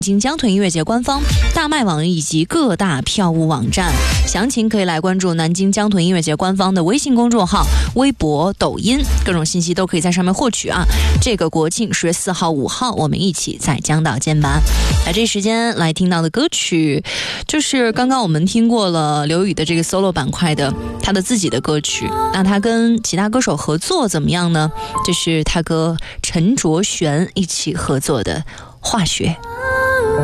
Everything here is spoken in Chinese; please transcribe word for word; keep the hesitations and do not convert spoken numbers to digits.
京江豚音乐节官方、大麦网以及各大票务网站，详情可以来关注南京江豚音乐节官方的微信公众号、微博、抖音，各种信息都可以在上面获取啊。这个国庆十月四号、五号，我们一起在江岛见吧。那这时间来听到的歌曲，就是刚刚我们听过了刘宇的这个 solo 板块的他的自己的歌曲。那他跟其他歌手合作怎么样呢？这是他和陈卓璇一起合作的《化学》。